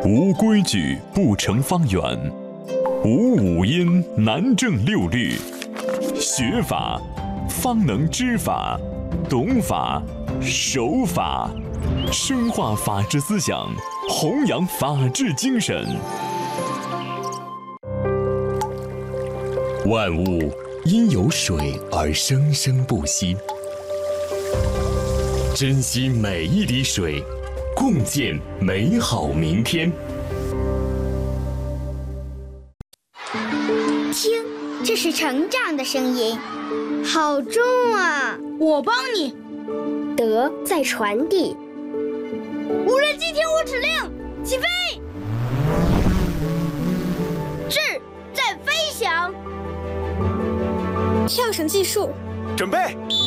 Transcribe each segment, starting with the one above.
无规矩不成方圆，无五音难正六律。学法方能知法，懂法守法，深化法治思想，弘扬法治精神。万物因有水而生生不息，珍惜每一滴水，共建美好明天。 听，这是成长的声音，好重啊！ 我帮你。 德在传递。 无人机听我指令，起飞！智在飞翔。 跳绳计数， 准备。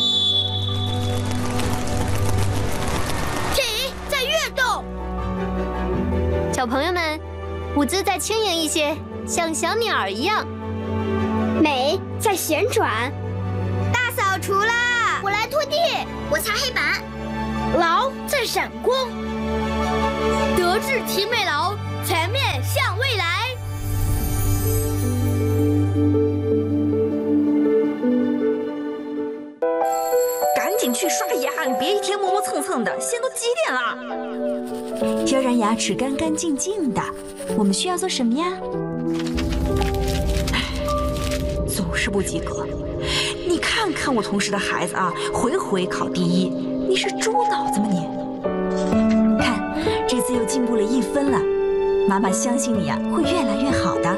体在跃动。 小朋友们，舞姿再轻盈一些，像小鸟儿一样。 美在旋转。 大扫除啦！我来拖地， 我擦黑板。 劳在闪光。德智体美劳，全面向未来。 赶紧去刷牙，你别一天磨磨蹭蹭的，现在都几点了？ 要让牙齿干干净净的，我们需要做什么呀？ 总是不及格。你看看我同事的孩子啊，回回考第一，你是猪脑子吗你？ 看，这次又进步了1分了，妈妈相信你啊，会越来越好的。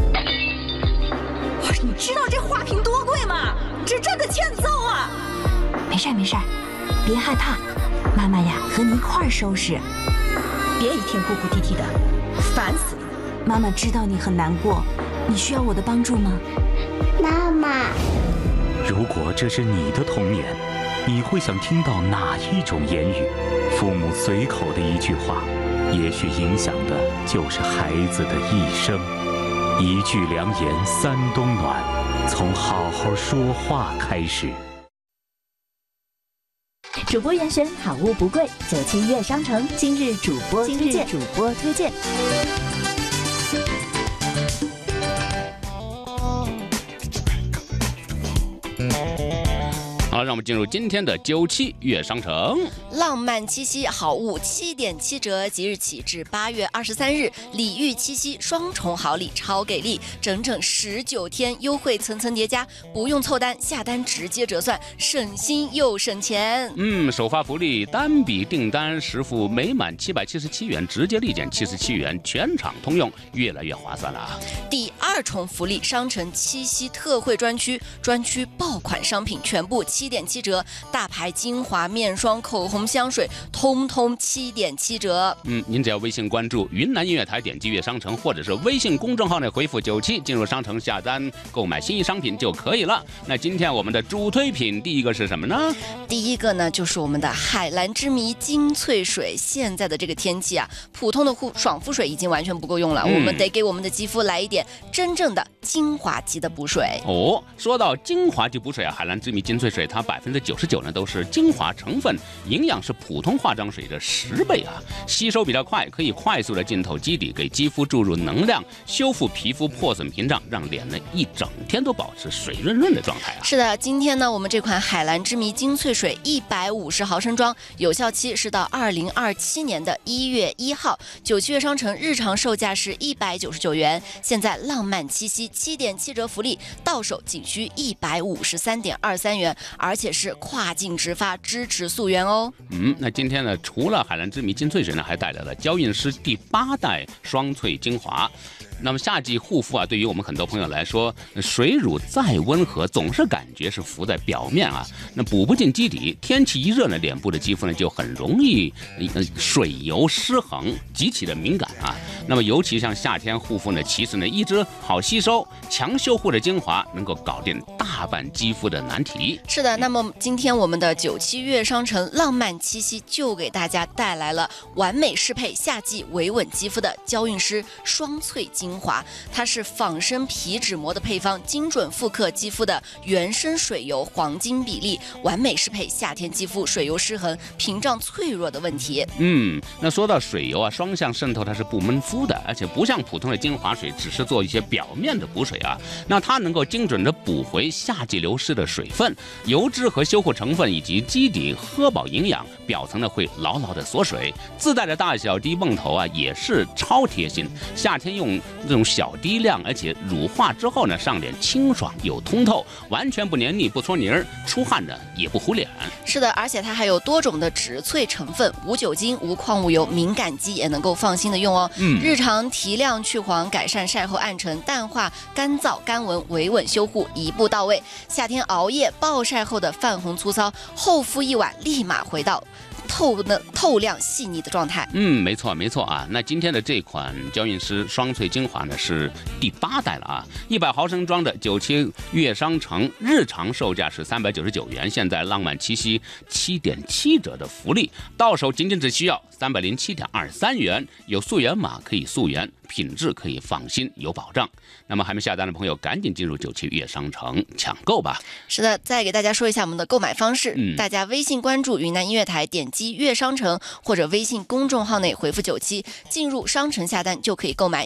你知道这花瓶多贵吗？这真的欠揍啊！ 没事没事，别害怕，妈妈呀和你一块儿收拾。 别一天哭哭啼啼的，烦死了。 妈妈知道你很难过，你需要我的帮助吗？ 妈妈， 如果这是你的童年，你会想听到哪一种言语？父母随口的一句话，也许影响的就是孩子的一生。一句良言三冬暖，从好好说话开始。 主播严选好物不贵，97悦商城今日主播推荐。 好，让我们进入今天的97悦商城。 浪漫七夕好物7.7折，即日起至8月23日，礼遇七夕双重好礼超给力，整整19天优惠层层叠加，不用凑单，下单直接折算，省心又省钱。 首发福利，单笔订单实付每满777元直接立减77元，全场通用，越来越划算了啊！ 第2重福利，商城七夕特惠专区爆款商品全部7.7折，大牌精华、面霜、口红、香水，通通7.7折。 您只要微信关注云南音乐台，点击悦商城，或者是微信公众号内回复97，进入商城下单购买心仪商品就可以了。那今天我们的主推品第一个是什么呢？ 第一个呢，就是我们的海蓝之谜精粹水。现在的这个天气啊，普通的爽肤水已经完全不够用了，我们得给我们的肌肤来一点真正的精华级的补水。 说到精华级补水啊，海蓝之谜精粹水它99%呢都是精华成分，营养是普通化妆水的10倍啊，吸收比较快，可以快速的浸透基底，给肌肤注入能量，修复皮肤破损屏障，让脸呢一整天都保持水润润的状态啊。 是的，今天呢，我们这款海蓝之谜精粹水150毫升装，有效期是到2027年的1月1号，97悦商城日常售价是199元，现在浪漫七夕7.7折福利，到手仅需153.23元，而且是跨境直发，支持溯源哦。 那今天呢，除了海蓝之谜精粹水呢，还带来了娇韵诗第8代双萃精华。那么夏季护肤啊，对于我们很多朋友来说，水乳再温和，总是感觉是浮在表面啊，那补不进基底。天气一热呢，脸部的肌肤呢就很容易水油失衡，极其的敏感啊。那么尤其像夏天护肤呢，其实呢一支好吸收、强修护的精华，能够搞定大大半肌肤的难题。 是的，那么今天我们的97悦商城浪漫七夕就给大家带来了完美适配夏季维稳肌肤的娇韵诗双萃精华，它是仿生皮脂膜的配方，精准复刻肌肤的原生水油黄金比例，完美适配夏天肌肤水油失衡、屏障脆弱的问题。 那说到水油啊，双向渗透它是不闷肤的，而且不像普通的精华水只是做一些表面的补水啊，那它能够精准的补回夏季流失的水分、油脂和修护成分以及基底喝饱营养，表层呢会牢牢的锁水。自带的大小滴泵头啊也是超贴心，夏天用这种小滴量，而且乳化之后呢上脸清爽又通透，完全不黏腻不搓泥儿，出汗呢也不糊脸。 是的，而且它还有多种的植萃成分，无酒精无矿物油，敏感肌也能够放心的用哦。日常提亮去黄，改善晒后暗沉、淡化干燥干纹，维稳修护一步到位。夏天熬夜暴晒后的泛红粗糙，厚敷一晚立马回到透亮细腻的状态。 没错啊。那今天的这款娇韵诗双萃精华呢是第8代了啊，100毫升装的97悦商城日常售价是399元，现在浪漫七夕7.7折的福利，到手仅仅只需要307.23元，有溯源码可以溯源，品质可以放心有保障。那么还没下单的朋友赶紧进入97悦商城抢购吧。 是的，再给大家说一下我们的购买方式，大家微信关注云南音乐台，点击悦商城或者微信公众号内回复97进入商城下单就可以购买